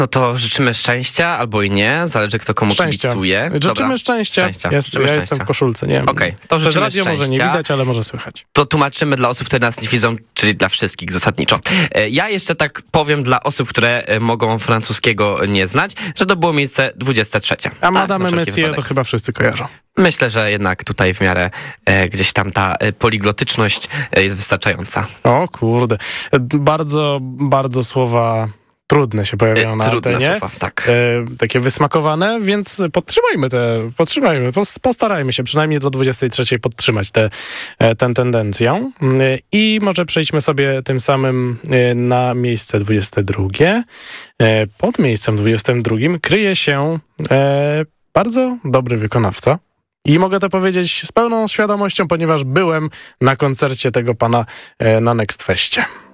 No to życzymy szczęścia albo i nie, zależy kto komu kibicuje. Życzymy szczęścia. Ja jestem w koszulce, nie wiem. Okej, to przez życzymy radio szczęścia. może nie widać, ale może słychać. To tłumaczymy dla osób, które nas nie widzą, czyli dla wszystkich zasadniczo. Ja jeszcze tak powiem dla osób, które mogą francuskiego nie znać, że to było miejsce 23. A Madame Messier to chyba wszyscy kojarzą. Myślę, że jednak tutaj w miarę gdzieś tam ta poliglotyczność jest wystarczająsa. O kurde. Bardzo, bardzo słowa trudne się pojawiają na Trudne antenie. słowa, tak. Takie wysmakowane, więc podtrzymajmy, postarajmy się przynajmniej do 23 podtrzymać tę tendencję. I może przejdźmy sobie tym samym na miejsce 22. Pod miejscem 22 kryje się bardzo dobry wykonawca. I mogę to powiedzieć z pełną świadomością, ponieważ byłem na koncercie tego pana na Next Feście.